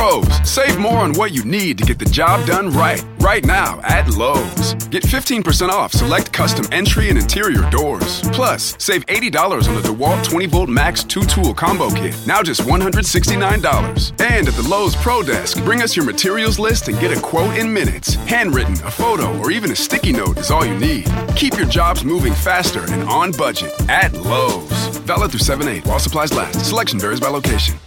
Lowe's, save more on what you need to get the job done right. Right now at Lowe's. Get 15% off select custom entry and interior doors. Plus, save $80 on the DeWalt 20-volt Max 2-tool combo kit. Now just $169. And at the Lowe's Pro Desk, bring us your materials list and get a quote in minutes. Handwritten, a photo, or even a sticky note is all you need. Keep your jobs moving faster and on budget at Lowe's. Valid through 7/8 while supplies last. Selection varies by location.